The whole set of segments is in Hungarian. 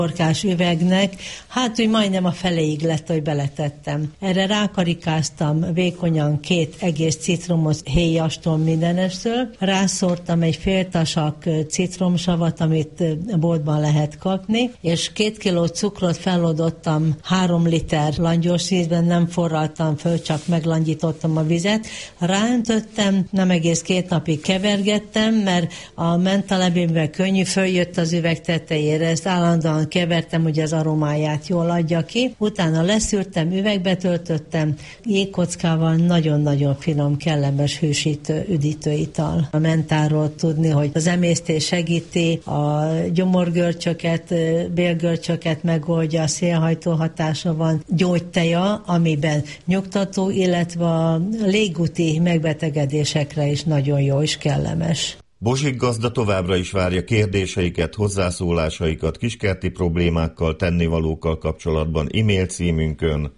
torkás üvegnek, hát úgy majdnem a feléig lett, hogy beletettem. Erre rákarikáztam vékonyan 2 egész citromot héjastól mindenestől, rászórtam egy féltasak citromsavat, amit boltban lehet kapni, és 2 kiló cukrot feloldottam 3 liter langyos vízben, nem forraltam föl, csak meglangyítottam a vizet, ráöntöttem, nem egész 2 napig kevergettem, mert a mentalebémben könnyű, följött az üveg tetejére, ezt állandóan kevertem, hogy az aromáját jól adja ki. Utána leszűrtem, üvegbe töltöttem, jégkockával, nagyon-nagyon finom, kellemes, hűsítő, üdítő ital. A mentáról tudni, hogy az emésztés segíti, a gyomorgörcsöket, bélgörcsöket megoldja, szélhajtó hatása van, gyógyteja, amiben nyugtató, illetve a légúti megbetegedésekre is nagyon jó és kellemes. Bozsik gazda továbbra is várja kérdéseiket, hozzászólásaikat kiskerti problémákkal, tennivalókkal kapcsolatban e-mail címünkön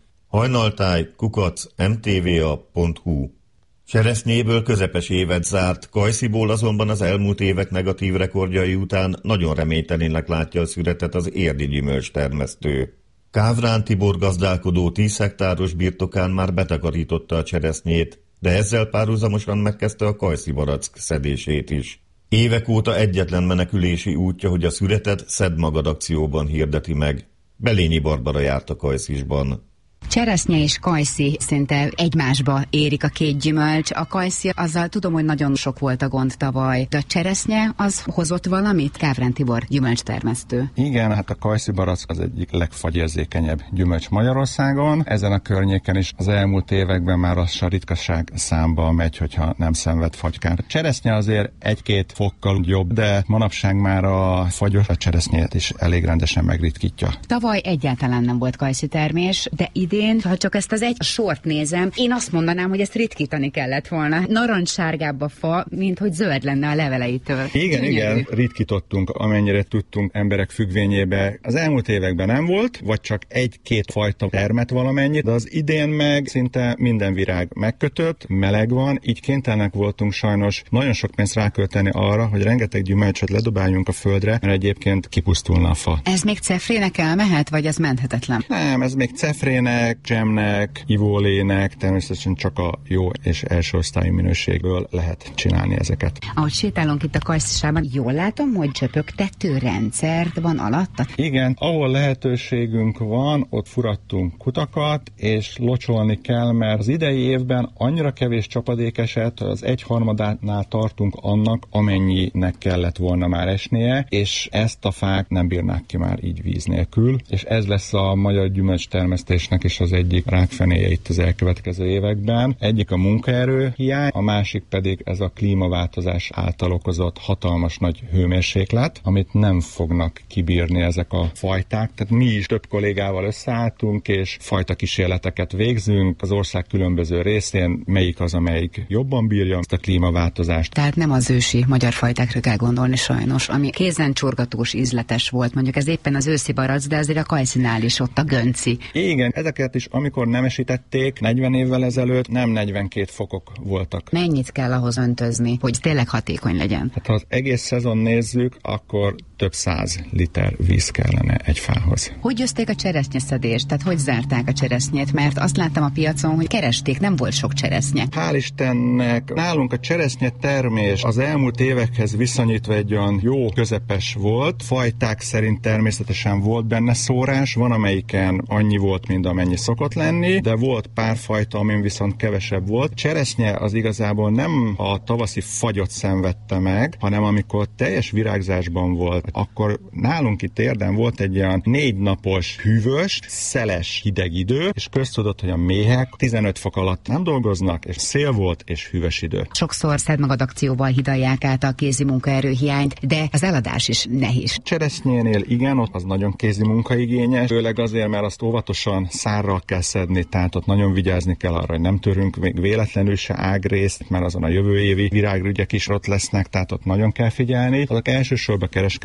hajnaltáj@mtva.hu. Cseresznyéből közepes évet zárt, Kajsziból azonban az elmúlt évek negatív rekordjai után nagyon reménytelennek látja a szüretet az érdi gyümölcstermesztő. Kávrán Tibor gazdálkodó 10 hektáros birtokán már betakarította a cseresznyét, de ezzel párhuzamosan megkezdte a kajszibarack szedését is. Évek óta egyetlen menekülési útja, hogy a szüretet Szedd magad akcióban hirdeti meg. Belényi Barbara járt a Kajszisban. Cseresznye és kajszi szinte egymásba érik a 2 gyümölcs. A kajszi, azzal tudom, hogy nagyon sok volt a gond tavaly. De a cseresznye az hozott valamit? Kávrán Tibor gyümölcstermesztő. Igen, hát a kajszibarack az egyik legfagyérzékenyebb gyümölcs Magyarországon. Ezen a környéken is az elmúlt években már az a ritkaság számba megy, hogyha nem szenved fagykár. A cseresznye azért 1-2 fokkal jobb, de manapság már a fagyos a cseresznyét is elég rendesen megritkítja. Tavaly egyáltalán nem volt kajszi termés, de idén, ha csak ezt az egy sort nézem, én azt mondanám, hogy ezt ritkítani kellett volna. Narancssárgább a fa, mint hogy zöld lenne a leveleitől. Igen, ritkítottunk, amennyire tudtunk emberek függvényébe. Az elmúlt években nem volt, vagy csak 1-2 fajta termet valamennyit, de az idén meg szinte minden virág megkötött, meleg van, így kénytelenek voltunk sajnos nagyon sok pénzt rákölteni arra, hogy rengeteg gyümölcsöt ledobáljunk a földre, mert egyébként kipusztulna a fa. Ez még cefrének elmehet, vagy ez menthetetlen? Nem, ez még cefrének, dzsemnek, ivólének, természetesen csak a jó és első osztályú minőségből lehet csinálni ezeket. Ahogy sétálunk itt a Kajszisában, jól látom, hogy csöpögtető rendszer van alatta? Igen, ahol lehetőségünk van, ott furattunk kutakat, és locsolni kell, mert az idei évben annyira kevés csapadék esett, az 1/3-ánál tartunk annak, amennyinek kellett volna már esnie, és ezt a fák nem bírnák ki már így víz nélkül, és ez lesz a magyar gyümölcstermesztésnek is az egyik rákfenéje itt az elkövetkező években. Egyik a munkaerő hiány, a másik pedig ez a klímaváltozás által okozott hatalmas nagy hőmérséklet, amit nem fognak kibírni ezek a fajták. Tehát mi is több kollégával összeálltunk, és fajta kísérleteket végzünk az ország különböző részén, melyik az, amelyik jobban bírja ezt a klímaváltozást. Tehát nem az ősi magyar fajtákra kell gondolni sajnos, ami kézencsorgatós, ízletes volt. Mondjuk ez éppen az őszi barack, de azért a kajszinál is ott a gönci. Igen, ezeket is, amikor nemesítették 40 évvel ezelőtt, nem 42 fokok voltak. Mennyit kell ahhoz öntözni, hogy tényleg hatékony legyen? Hát ha az egész szezon nézzük, akkor több 100 liter víz kellene egy fához. Hogy győzték a cseresznyeszedést? Tehát hogy zárták a cseresznyét? Mert azt láttam a piacon, hogy keresték, nem volt sok cseresznye. Hál' Istennek nálunk a cseresznye termés az elmúlt évekhez viszonyítva egy olyan jó közepes volt. Fajták szerint természetesen volt benne szórás, van amelyiken annyi volt, mint amennyi szokott lenni, de volt pár fajta, amin viszont kevesebb volt. Cseresznye az igazából nem a tavaszi fagyot szenvedte meg, hanem amikor teljes virágzásban volt, akkor nálunk itt Érden volt egy olyan 4 napos hűvös, szeles hideg idő, és köztudott, hogy a méhek 15 fok alatt nem dolgoznak, és szél volt, és hűvös idő. Sokszor Szedd magad akcióval hidalják át a kézi munkaerő hiányt, de az eladás is nehéz. Cseresznyénél igen, ott az nagyon kézi munkaigényes, főleg azért, mert azt óvatosan szárral kell szedni, tehát ott nagyon vigyázni kell arra, hogy nem törünk még véletlenül se ágrészt, mert azon a jövő évi virágrügyek is ott lesznek, tehát ott nagyon kell figyelni. Azok elsősorban kereskedő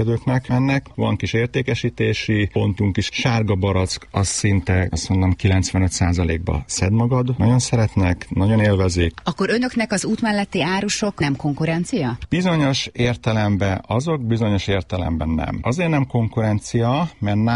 kereskedőknek mennek. Van kis értékesítési pontunk is. Sárga barack, az szinte, azt mondom, 95%-ba szed magad. Nagyon szeretnek, nagyon élvezik. Akkor önöknek az út melletti árusok nem konkurencia? Bizonyos értelemben azok, bizonyos értelemben nem. Azért nem konkurencia, mert